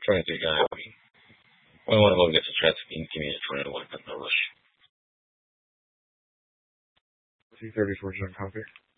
trying to guy. We want to go get some traffic in community for a while, but no rush. C34 John Copy.